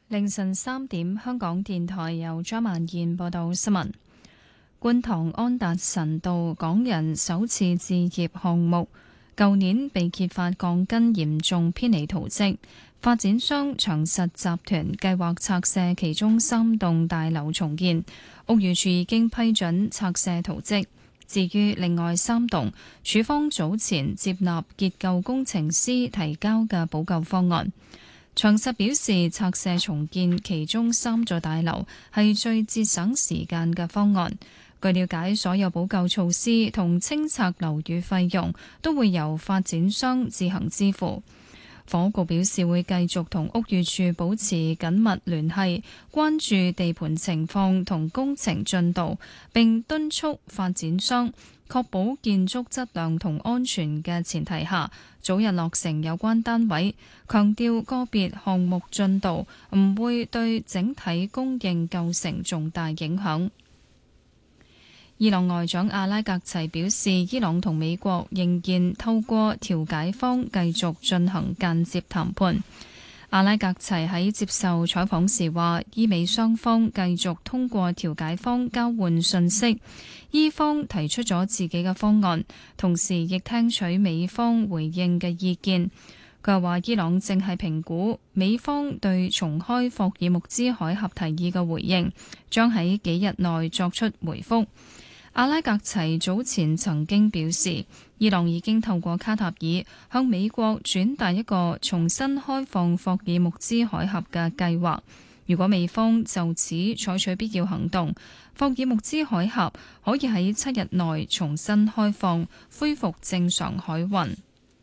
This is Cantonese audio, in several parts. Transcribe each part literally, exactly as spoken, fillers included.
凌晨三點，香港電台由張曼燕報道新聞。觀塘安達臣道港人首次置業項目，舊年被揭發鋼筋嚴重偏離圖則，發展商長實集團計劃拆卸其中三棟大樓重建，屋宇署已經批准拆卸圖則。至於另外三棟，署方早前接納結構工程師提交嘅補救方案。長實表示，拆卸重建其中三座大樓係最節省時間嘅方案。據了解，所有補救措施同清拆樓宇費用都會由發展商自行支付。房屋局表示會繼續同屋宇署保持緊密聯繫，關注地盤情況同工程進度，並敦促發展商確保建築質量同安全嘅前提下，早日落成有關單位。強調個別項目進度唔會對整體供應構成重大影響。伊朗外長阿拉格齊表示，伊朗同美國仍然透過調解方繼續進行間接談判。阿拉格齊喺接受採訪時話，伊美雙方繼續通過調解方交換信息，伊方提出咗自己嘅方案，同時亦聽取美方回應嘅意見。佢話伊朗正係評估美方對重開霍爾木茲海峽提議嘅回應，將喺幾日內作出回覆。阿拉格齊早前曾經表示，伊朗已經透過卡塔爾向美國轉達一個重新開放霍爾木茲海峽嘅計劃。如果美方就此採取必要行動，霍爾木茲海峽可以喺七日內重新開放，恢復正常海運。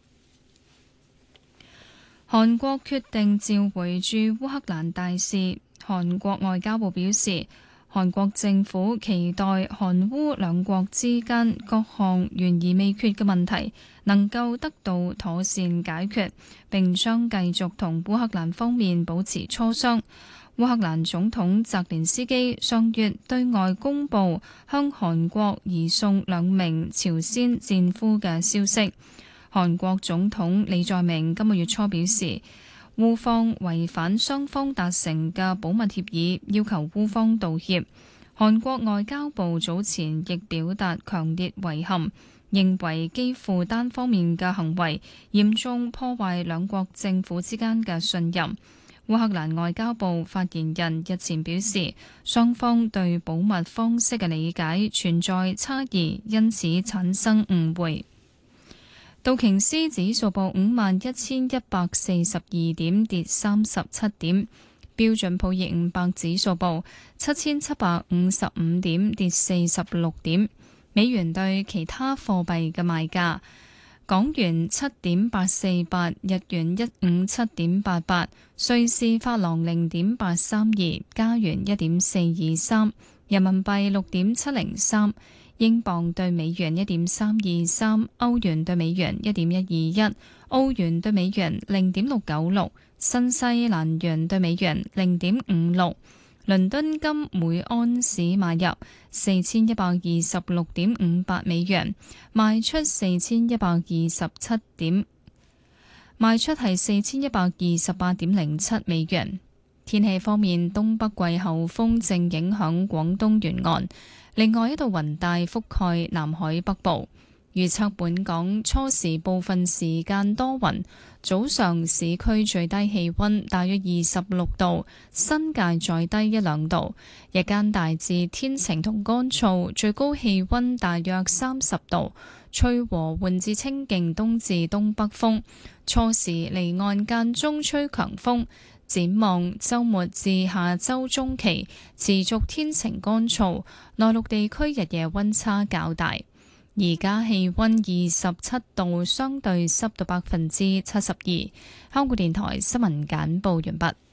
韓國決定召回駐烏克蘭大使，韓國外交部表示，韓國政府期待韓烏兩國之間各項懸而未決嘅問題能夠得到妥善解決，並將繼續同烏克蘭方面保持磋商。烏克蘭總統澤連斯基上月對外公布向韓國移送兩名朝鮮戰俘嘅消息。韓國總統李在明今個月初表示，烏方違反雙方達成嘅保密協議，要求烏方道歉。韓國外交部早前亦表達強烈遺憾，認為基輔單方面嘅行為嚴重破壞兩國政府之間嘅信任。烏克蘭外交部發言人日前表示，雙方對保密方式嘅理解存在差異，因此產生誤會。道瓊斯指數報五萬一千一百四十二點，跌三十七點。標準普爾五百指數報七千七百五十五點，跌四十六點。美元對其他貨幣嘅賣價：港元七點八四八，日元一五七點八八，瑞士法郎零點八三二，加元一點四二三，人民幣六點七零三。英鎊對美元一點三二三，歐元對美元一點一二一，澳元對美元零點六九六，新西蘭元對美元零點五六。倫敦金每安士買入四千一百二十六點五八美元，賣出四千一百二十七點，賣出係四千一百二十八點零七美元。天氣方面，東北季候風正影響廣東沿岸。另外一道雲帶覆蓋南海北部，預測本港初時部分時間多雲，早上市區最低氣溫大約二十六度，新界再低一兩度。日間大致天晴同乾燥，最高氣溫大約三十度，吹和緩至清勁東至東北風。初時離岸間中吹強風。展望週末至下週中期持續天晴乾燥，內陸地區日夜溫差較大。而家氣溫二十七度，相對濕度百分之七十二。香港電台新聞簡報完畢。